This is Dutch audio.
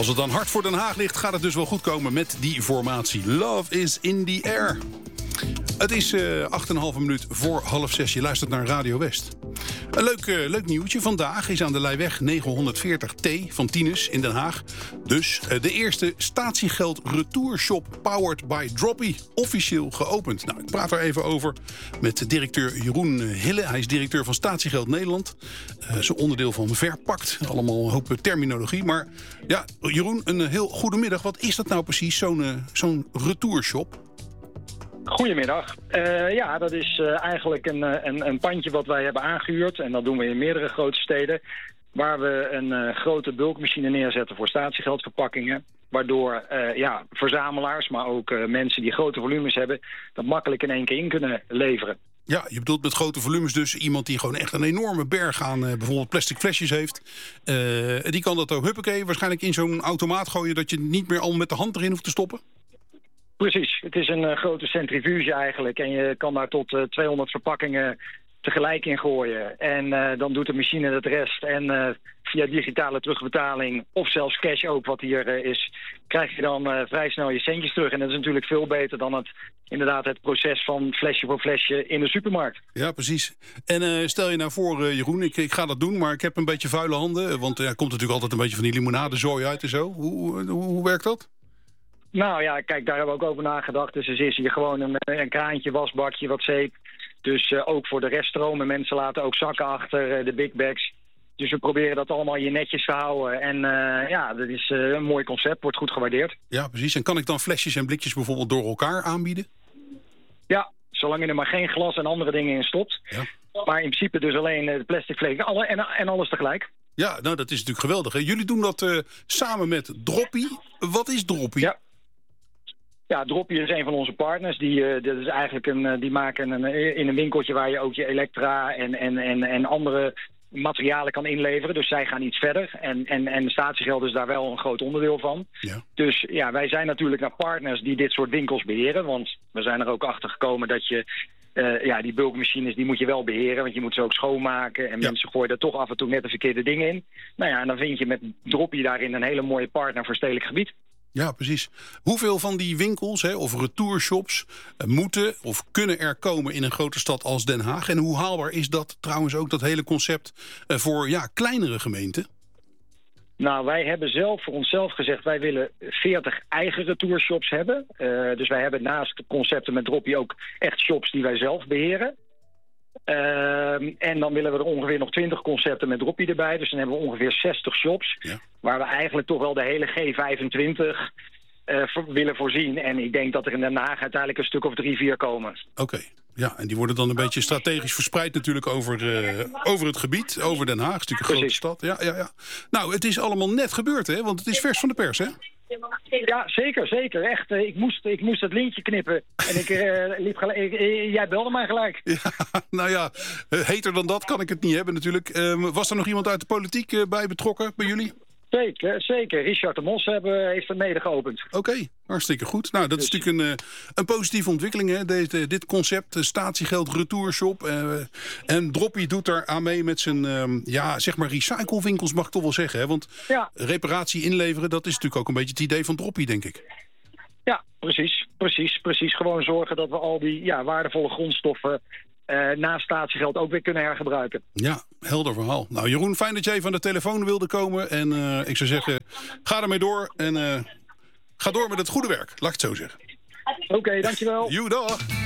Als het dan hard voor Den Haag ligt, gaat het dus wel goed komen met die formatie. Love is in the air. Het is 8,5 minuut voor 5:30. Je luistert naar Radio West. Een leuk nieuwtje. Vandaag is aan de Leiweg 940T van Tinus in Den Haag dus de eerste statiegeld retourshop powered by Droppy officieel geopend. Nou, ik praat er even over met directeur Jeroen Hille. Hij is directeur van Statiegeld Nederland. Zo'n onderdeel van Verpakt. Allemaal een hoop terminologie. Maar ja, Jeroen, een heel goedemiddag. Wat is dat nou precies, zo'n retourshop? Goedemiddag. Ja, dat is eigenlijk een pandje wat wij hebben aangehuurd. En dat doen we in meerdere grote steden. Waar we een grote bulkmachine neerzetten voor statiegeldverpakkingen. Waardoor verzamelaars, maar ook mensen die grote volumes hebben, dat makkelijk in één keer in kunnen leveren. Ja, je bedoelt met grote volumes dus iemand die gewoon echt een enorme berg aan bijvoorbeeld plastic flesjes heeft. Die kan dat ook waarschijnlijk in zo'n automaat gooien dat je niet meer al met de hand erin hoeft te stoppen? Precies, het is een grote centrifuge eigenlijk en je kan daar tot 200 verpakkingen tegelijk in gooien. En dan doet de machine het rest en via digitale terugbetaling of zelfs cash ook wat hier is, krijg je dan vrij snel je centjes terug. En dat is natuurlijk veel beter dan het proces van flesje voor flesje in de supermarkt. Ja, precies. En stel je nou voor, Jeroen, ik ga dat doen, maar ik heb een beetje vuile handen. Want er komt natuurlijk altijd een beetje van die limonadezooi uit en zo. Hoe werkt dat? Nou ja, kijk, daar hebben we ook over nagedacht. Dus er is hier gewoon een kraantje, wasbakje, wat zeep. Dus ook voor de reststromen. Mensen laten ook zakken achter, de big bags. Dus we proberen dat allemaal hier netjes te houden. En dat is een mooi concept, wordt goed gewaardeerd. Ja, precies. En kan ik dan flesjes en blikjes bijvoorbeeld door elkaar aanbieden? Ja, zolang je er maar geen glas en andere dingen in stopt. Ja. Maar in principe dus alleen de plastic fleken en alles tegelijk. Ja, nou dat is natuurlijk geweldig. Hè? Jullie doen dat samen met Droppy. Wat is Droppy? Ja, Droppy is een van onze partners. Dat is eigenlijk die maken in een winkeltje waar je ook je elektra en andere materialen kan inleveren. Dus zij gaan iets verder. En statiegeld is daar wel een groot onderdeel van. Ja. Dus ja, wij zijn natuurlijk naar partners die dit soort winkels beheren. Want we zijn er ook achter gekomen dat je die bulkmachines, die moet je wel beheren. Want je moet ze ook schoonmaken. En mensen gooien er toch af en toe net de verkeerde dingen in. Nou ja, en dan vind je met Droppy daarin een hele mooie partner voor stedelijk gebied. Ja, precies. Hoeveel van die winkels of retourshops moeten of kunnen er komen in een grote stad als Den Haag? En hoe haalbaar is dat trouwens ook, dat hele concept, voor kleinere gemeenten? Nou, wij hebben zelf voor onszelf gezegd, wij willen 40 eigen retourshops hebben. Dus wij hebben naast de concepten met Droppy ook echt shops die wij zelf beheren. En dan willen we er ongeveer nog 20 concepten met Droppy erbij. Dus dan hebben we ongeveer 60 shops. Ja. Waar we eigenlijk toch wel de hele G25 willen voorzien. En ik denk dat er in Den Haag uiteindelijk een stuk of 3-4 komen. Oké. Ja, en die worden dan een beetje strategisch verspreid natuurlijk over het gebied. Over Den Haag, is natuurlijk een grote stad. Ja. Nou, het is allemaal net gebeurd, hè? Want het is vers van de pers, hè? Ja, zeker. Echt, ik moest het lintje knippen. En ik liep gelijk. Jij belde mij gelijk. Ja, nou ja, heter dan dat kan ik het niet hebben natuurlijk. Was er nog iemand uit de politiek bij betrokken, bij jullie? Zeker. Richard de Mos heeft het mede geopend. Oké, hartstikke goed. Nou, dat is natuurlijk een positieve ontwikkeling, hè? Dit concept, statiegeld, retourshop. En Droppy doet daar aan mee met zijn, recyclewinkels, mag ik toch wel zeggen. Hè? Want reparatie inleveren, dat is natuurlijk ook een beetje het idee van Droppy, denk ik. Ja, precies. Gewoon zorgen dat we al die waardevolle grondstoffen naast statiegeld ook weer kunnen hergebruiken. Ja, helder verhaal. Nou, Jeroen, fijn dat jij even aan de telefoon wilde komen. En ik zou zeggen, ga ermee door. En ga door met het goede werk, laat ik het zo zeggen. Oké, dankjewel. Dag.